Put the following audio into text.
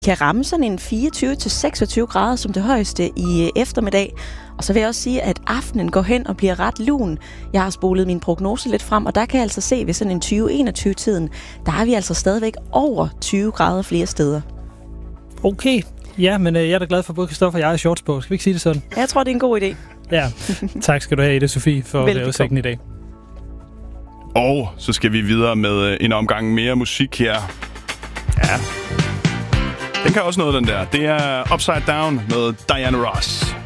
kan ramme sådan en 24-26 grader som det højeste i eftermiddag. Og så vil jeg også sige, at aftenen går hen og bliver ret lun. Jeg har spolet min prognose lidt frem, og der kan jeg altså se, ved sådan en 2021-tiden, der er vi altså stadigvæk over 20 grader flere steder. Okay, ja, men jeg er da glad for både Christoffer og jeg er shorts på. Skal vi ikke sige det sådan? Jeg tror, det er en god idé. Ja, tak skal du have, Ida Sofie, for vejrudsigten i dag. Og så skal vi videre med en omgang mere musik her. Ja. Den kan også noget, den der. Det er Upside Down med Diana Ross.